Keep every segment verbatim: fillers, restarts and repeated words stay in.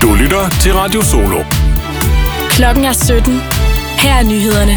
Du lytter til Radio Solo. Klokken er sytten. Her er nyhederne.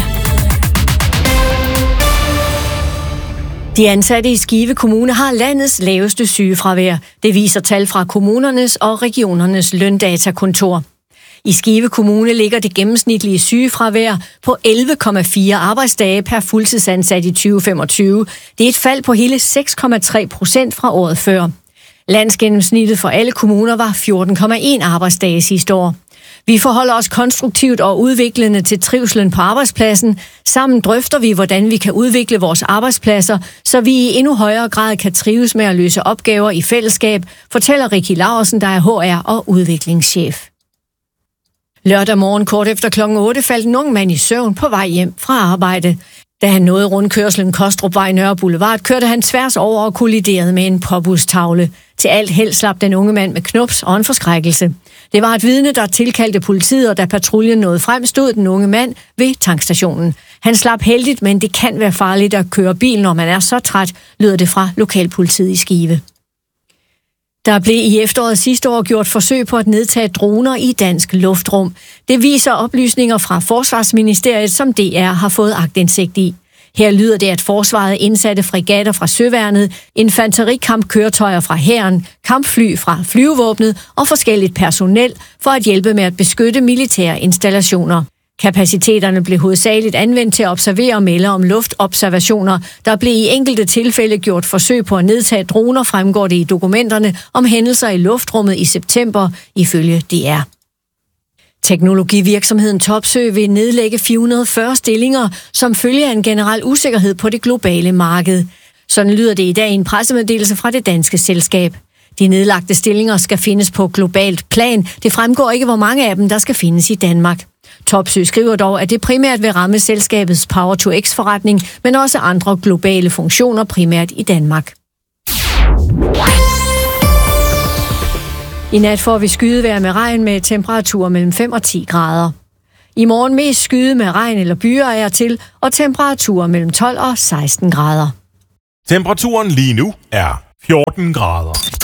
De ansatte i Skive Kommune har landets laveste sygefravær. Det viser tal fra kommunernes og regionernes løndatakontor. I Skive Kommune ligger det gennemsnitlige sygefravær på elleve komma fire arbejdsdage per fuldtidsansat i tyve femogtyve. Det er et fald på hele seks komma tre procent fra året før. Landsgennemsnittet for alle kommuner var fjorten komma en arbejdsdage sidste år. Vi forholder os konstruktivt og udviklende til trivslen på arbejdspladsen. Sammen drøfter vi, hvordan vi kan udvikle vores arbejdspladser, så vi i endnu højere grad kan trives med at løse opgaver i fællesskab, fortæller Ricky Laursen, der er H R- og udviklingschef. Lørdag morgen kort efter klokken otte faldt en ung mand i søvn på vej hjem fra arbejde. Da han nåede rundkørslen Kostrupvej Nørre Boulevard, kørte han tværs over og kolliderede med en påbustavle. Til alt held slap den unge mand med knups og en forskrækkelse. Det var et vidne, der tilkaldte politiet, og da patruljen nåede frem, stod den unge mand ved tankstationen. Han slap heldigt, men det kan være farligt at køre bil, når man er så træt, lyder det fra lokalpolitiet i Skive. Der blev i efteråret sidste år gjort forsøg på at nedtage droner i dansk luftrum. Det viser oplysninger fra Forsvarsministeriet, som D R har fået aktindsigt i. Her lyder det, at forsvaret indsatte fregatter fra Søværnet, infanterikampkøretøjer fra hæren, kampfly fra flyvevåbnet og forskelligt personel for at hjælpe med at beskytte militære installationer. Kapaciteterne blev hovedsageligt anvendt til at observere og melde om luftobservationer. Der blev i enkelte tilfælde gjort forsøg på at nedtage droner, fremgår det i dokumenterne om hændelser i luftrummet i september, ifølge D R. Teknologivirksomheden Topsøe vil nedlægge fire hundrede og fyrre stillinger som følge af en generel usikkerhed på det globale marked. Sådan lyder det i dag i en pressemeddelelse fra det danske selskab. De nedlagte stillinger skal findes på globalt plan. Det fremgår ikke, hvor mange af dem, der skal findes i Danmark. Topsøe skriver dog, at det primært vil ramme selskabets Power to X-forretning, men også andre globale funktioner, primært i Danmark. I nat får vi skydevejr med regn med temperaturer mellem fem og ti grader. I morgen mest skyde med regn eller byer er til, og temperaturer mellem tolv og seksten grader. Temperaturen lige nu er fjorten grader.